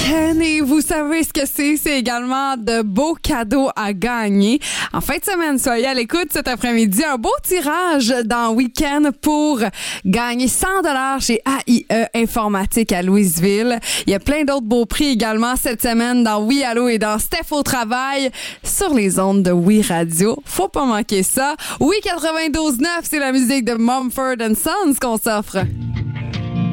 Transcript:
week-end et vous savez ce que c'est. C'est également de beaux cadeaux à gagner. En fin de semaine, soyez à l'écoute cet après-midi. Un beau tirage dans Week-end pour gagner 100$ chez AIE Informatique à Louisville. Il y a plein d'autres beaux prix également cette semaine dans Oui Allô et dans Steph au travail sur les ondes de Oui Radio. Faut pas manquer ça. Oui 92.9, c'est la musique de Mumford & Sons qu'on s'offre.